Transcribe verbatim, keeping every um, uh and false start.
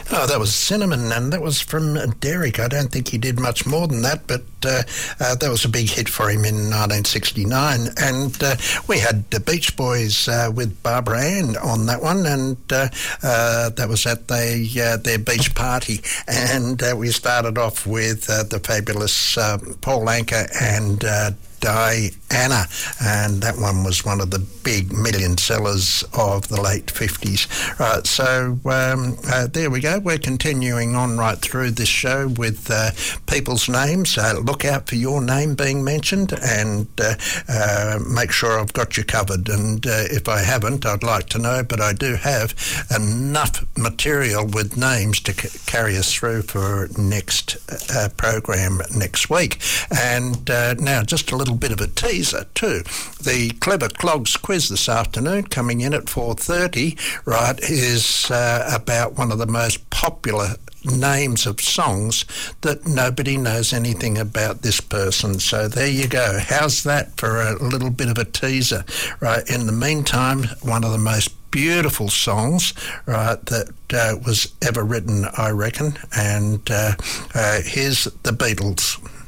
Oh, that was Cinnamon, and that was from Derek. I don't think he did much more than that, but uh, uh, that was a big hit for him in nineteen sixty-nine. And uh, we had the Beach Boys uh, with Barbara Ann on that one, and uh, uh, that was at they, uh, their beach party. And uh, we started off with uh, the fabulous uh, Paul Anka and uh, Diana, and that one was one of the big million sellers of the late fifties. Right, so um, uh, there we go. We're continuing on right through this show with uh, people's names. Uh, look out for your name being mentioned, and uh, uh, make sure I've got you covered. And uh, if I haven't, I'd like to know, but I do have enough material with names to c- carry us through for next uh, program next week. And uh, now just a little bit of a teaser too. The Clever Clogs quiz this afternoon, coming in at four thirty, right, is uh, about one of the most popular names of songs that nobody knows anything about this person. So there you go. How's that for a little bit of a teaser? Right, in the meantime, one of the most beautiful songs, right, that uh, was ever written, I reckon. And uh, uh, here's the Beatles.